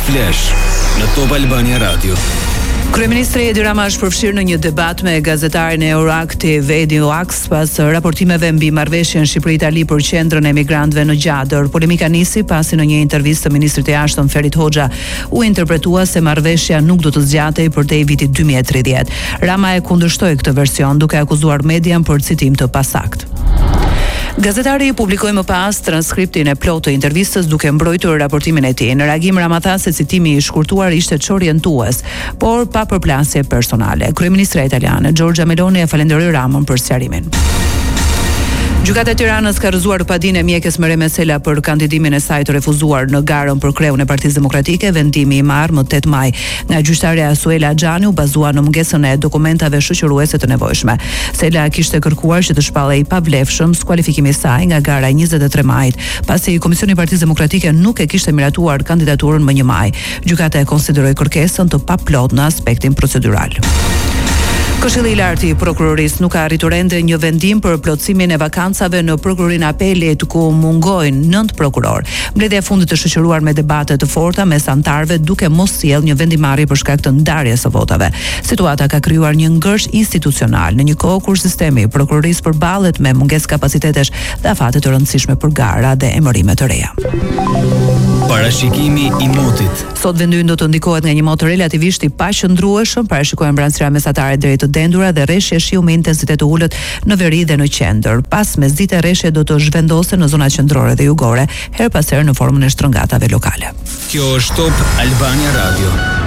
Flash në Top Albania Radio. Kryeministri Edi Rama është përfshirë në një debat me gazetarin e Euractiv Edi Oaks pas raportimeve mbi marrëveshjen Shqipëri-Itali për qendrën e emigrantëve në Gjadër. Polemika nisi pasi në një intervistë të ministrit të jashtëm Ferit Hoxha u interpretua se marrëveshja nuk do të zgjatej përtej vitit 2030. Rama e kundërshtoi këtë version duke akuzuar median për citim të pasakt. Gazetari publikoi më pas transkriptin e plotë të intervistës duke mbrojtur raportimin e tij. Në reagim Rama tha se citimi i shkurtuar ishte çorientues, por pa përplasje personale. Kryeministra italiane Giorgia Meloni e falenderoi Ramën për sqarimin. Gjykata e Tiranës ka rrëzuar padinë e mjekes Mere Mesela për kandidimin e saj të refuzuar në garën për kreun e Partisë Demokratike. Vendimi i marrë më 8 maj nga gjyqtarja Suela Xhani u bazua në mungesën e dokumentave shoqëruese të nevojshme. Sela kishte kërkuar që të shpallej i pavlefshëm skualifikimi i saj nga gara e 23 majit, pasi Komisioni i Partisë Demokratike nuk e kishte miratuar kandidaturën më 1 maj. Gjykata e konsideroi kërkesën të paplot në aspektin procedural. Këshilli i lartë i prokurorisë nuk ka arritur ende një vendim për plotësimin e vakancave në prokurorinë apelit ku mungojnë 9 prokuror. Mbledhja e fundit është shoqëruar me debate të forta mes anëtarëve duke mos sjellë një vendimarrje për shkak të ndarjes së votave. Situata ka krijuar një ngërsh institucional në një kohë kur sistemi i prokurorisë përballet me mungesë kapacitetesh dhe afate të rëndësishme për gara dhe emërime të reja. Parashikimi i motit. Sot vendi ynë do të ndikohet nga një mot relativisht i paqëndrueshëm, parashikohen vranësira mesatare drejt të dendura dhe rreshje shiu me intensitet të ulët në veri dhe në qendër. Pas mesdite rreshje do të zhvendosen në zonat qendrore dhe jugore, her pas here në formën e shtrëngatave lokale. Kjo është Top Albania Radio.